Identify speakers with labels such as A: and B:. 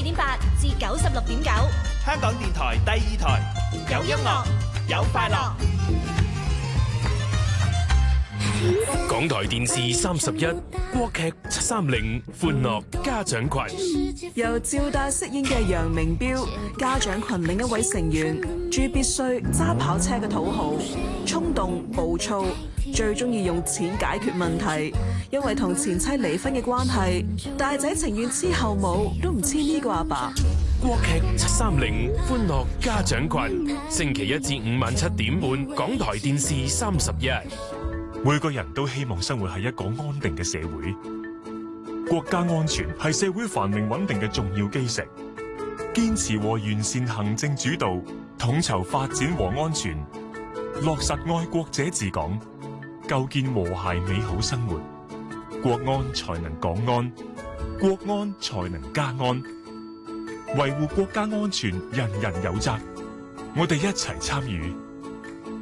A: 94.8至96.9，
B: 香港電台第2台，有音樂，有快樂。
C: 港台電視31國劇730歡樂家長群，
D: 由趙大飾演嘅楊明標，家長群另一位成員朱必須揸跑車嘅土豪，衝動暴躁，最中意用錢解決問題。因為同前妻離婚嘅關係，大仔情願黐後母都唔黐呢個阿爸。
C: 國劇730歡樂家長群，星期1至5晚7點半，港台電視31。
E: 每個人都希望生活喺一個安定嘅社會，國家安全係社會繁榮穩定嘅重要基石。堅持和完善行政主導，統籌發展和安全，落實愛國者治港，構建和諧美好生活，國安才能港安，國安才能家安。維護國家安全，人人有責。我哋一齊參與。